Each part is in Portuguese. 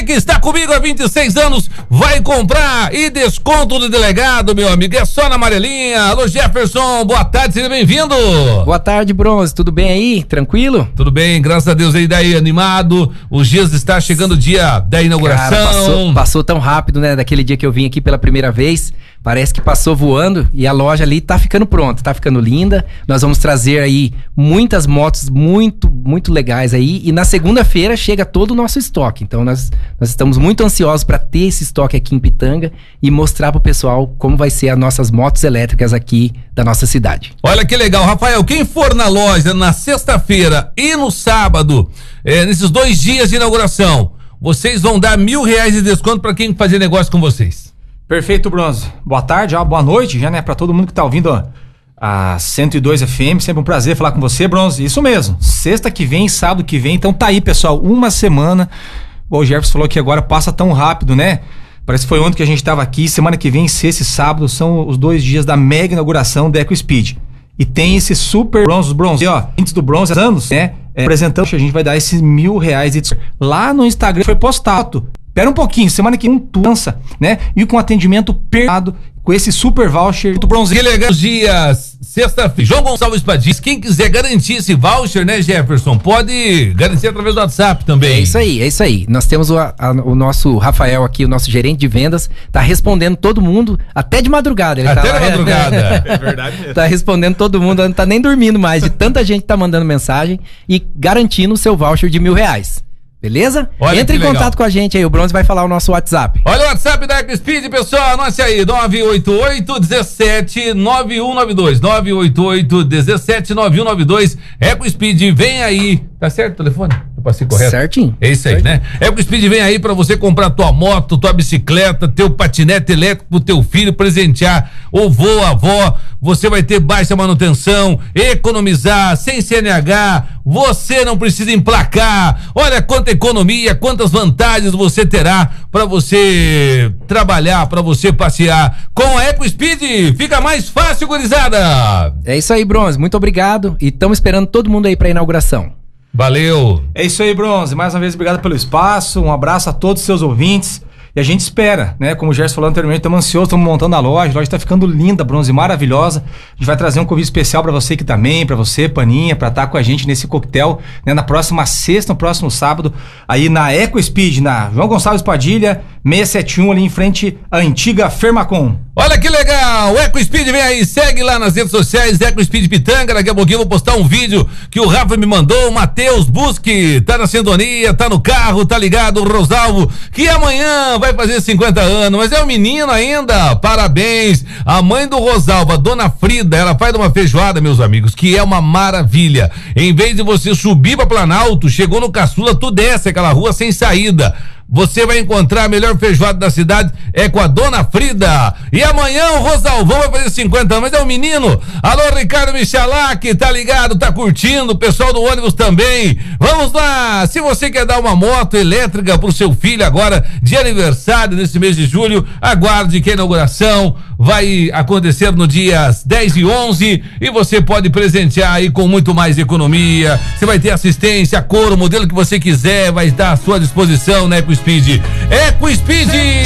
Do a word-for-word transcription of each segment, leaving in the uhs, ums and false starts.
Você que está comigo há vinte e seis anos, vai comprar e desconto do delegado, meu amigo. É só na amarelinha. Alô, Jefferson, boa tarde, seja bem-vindo. Boa tarde, Bronze. Tudo bem aí? Tranquilo? Tudo bem, graças a Deus aí, daí animado. Os dias está chegando o dia da inauguração. Cara, passou, passou tão rápido, né? Daquele dia que eu vim aqui pela primeira vez. Parece que passou voando e a loja ali tá ficando pronta, tá ficando linda. Nós vamos trazer aí muitas motos muito, muito legais aí. E na segunda-feira chega todo o nosso estoque. Então nós, nós estamos muito ansiosos para ter esse estoque aqui em Pitanga e mostrar pro pessoal como vai ser as nossas motos elétricas aqui da nossa cidade. Olha que legal, Rafael, quem for na loja na sexta-feira e no sábado, é, nesses dois dias de inauguração, vocês vão dar mil reais de desconto para quem fazer negócio com vocês. Perfeito, Bronze. Boa tarde, ó, boa noite já, né, pra todo mundo que tá ouvindo ó, a cento e dois F M, sempre um prazer falar com você, Bronze. Isso mesmo, sexta que vem, sábado que vem, então tá aí, pessoal, uma semana. O Jefferson falou que agora passa tão rápido, né? Parece que foi ontem que a gente tava aqui, semana que vem, sexta e sábado, são os dois dias da mega inauguração da EcoSpeed. E tem esse super bronze, bronze, ó, antes do bronze, anos, né? É, apresentando, a gente vai dar esses mil reais de desconto. Lá no Instagram foi postado. Espera um pouquinho, semana que vem tu lança, né? E com atendimento perfeito, com esse super voucher do bronze. Que legal, dias, sexta-feira, João Gonçalves Padilha. Quem quiser garantir esse voucher, né, Jefferson, pode garantir através do WhatsApp também. É isso aí, é isso aí. Nós temos o, a, o nosso Rafael aqui, o nosso gerente de vendas, tá respondendo todo mundo, até de madrugada. Ele até tá, de madrugada. É verdade mesmo. Tá respondendo todo mundo, não tá nem dormindo mais, de tanta gente que tá mandando mensagem e garantindo o seu voucher de mil reais. Beleza? Olha, entre em legal. contato com a gente aí, o Bronze vai falar o nosso WhatsApp. Olha o WhatsApp da EcoSpeed, pessoal, anote aí, nove oito oito, um sete, nove um nove dois, nove oito oito, um sete, nove um nove dois, EcoSpeed, vem aí, tá certo o telefone? Eu passei correto? Certinho. É isso aí, certinho. né? EcoSpeed vem aí pra você comprar tua moto, tua bicicleta, teu patinete elétrico pro teu filho, presentear o vô, a avó, você vai ter baixa manutenção, economizar, sem C N H, você não precisa emplacar, olha quanta economia, quantas vantagens você terá para você trabalhar, para você passear. Com a EcoSpeed fica mais fácil, gurizada. É isso aí, Bronze, muito obrigado e estamos esperando todo mundo aí para a inauguração. Valeu. É isso aí, Bronze, mais uma vez obrigado pelo espaço, um abraço a todos os seus ouvintes. E a gente espera, né? Como o Gerson falou anteriormente, estamos ansiosos, estamos montando a loja, a loja está ficando linda, Bronze, maravilhosa. A gente vai trazer um convite especial para você aqui também, para você, Paninha, para estar com a gente nesse coquetel, né? Na próxima sexta, no próximo sábado, aí na EcoSpeed, na João Gonçalves Padilha, seiscentos e setenta e um, ali em frente à antiga Fermacom. Olha que legal, o EcoSpeed vem aí, segue lá nas redes sociais, EcoSpeed Pitanga, daqui a pouquinho eu vou postar um vídeo que o Rafa me mandou, o Matheus Busque, tá na sintonia, tá no carro, tá ligado, o Rosalvo, que amanhã vai fazer cinquenta anos, mas é um menino ainda, parabéns, a mãe do Rosalvo, a dona Frida, ela faz uma feijoada, meus amigos, que é uma maravilha, em vez de você subir pra Planalto, chegou no Caçula, tu desce aquela rua sem saída. Você vai encontrar a melhor feijoada da cidade, é com a dona Frida. E amanhã o Rosalvão vai fazer cinquenta anos, mas é um menino. Alô, Ricardo Michalak, tá ligado, tá curtindo, o pessoal do ônibus também. Vamos lá, se você quer dar uma moto elétrica pro seu filho agora, de aniversário, nesse mês de julho, aguarde que a inauguração vai acontecer no dias dez e onze e você pode presentear aí com muito mais economia. Você vai ter assistência, a cor, o modelo que você quiser, vai estar à sua disposição, né, EcoSpeed. EcoSpeed!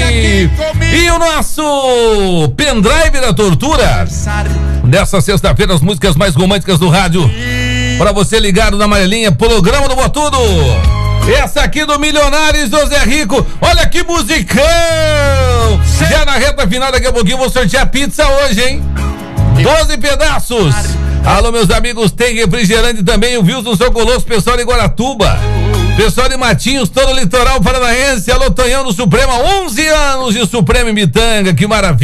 E o nosso pendrive da tortura. Nessa sexta-feira, as músicas mais românticas do rádio. Para você ligado na amarelinha, programa do Botudo. Essa aqui do Milionários do Zé Rico. Olha que musicão! Já na reta final, daqui a pouquinho eu vou sortear pizza hoje, hein? doze pedaços. Alô, meus amigos, tem refrigerante também. O Wilson Socoloso, pessoal de Guaratuba. Pessoal de Matinhos, todo o litoral paranaense. Alô, Tonhão do Suprema, onze anos de Suprema em Pitanga, que maravilha.